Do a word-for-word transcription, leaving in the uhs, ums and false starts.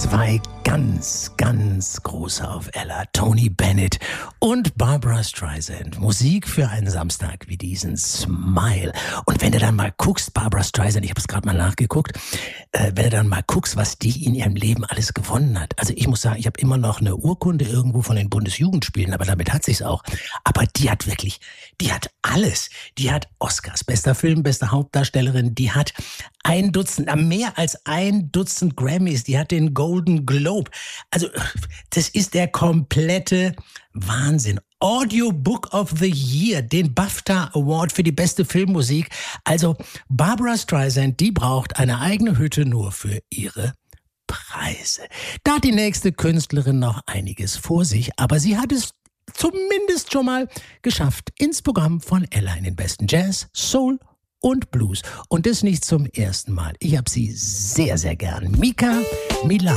Zwei ganz, ganz große auf Ella, Tony Bennett und Barbra Streisand. Musik für einen Samstag wie diesen, Smile. Und wenn du dann mal guckst, Barbra Streisand, ich habe es gerade mal nachgeguckt, äh, wenn du dann mal guckst, was die in ihrem Leben alles gewonnen hat. Also ich muss sagen, ich habe immer noch eine Urkunde irgendwo von den Bundesjugendspielen, aber damit hat sich's auch. Aber die hat wirklich, die hat alles. Die hat Oscars, bester Film, beste Hauptdarstellerin, die hat ein Dutzend, mehr als ein Dutzend Grammys, die hat den Golden Globe. Also das ist der komplette Wahnsinn. Audiobook of the Year, den BAFTA Award für die beste Filmmusik. Also Barbra Streisand, die braucht eine eigene Hütte nur für ihre Preise. Da hat die nächste Künstlerin noch einiges vor sich, aber sie hat es zumindest schon mal geschafft ins Programm von Ella in den besten Jazz, Soul und Blues. Und das nicht zum ersten Mal. Ich habe sie sehr, sehr gern. Mika Milano.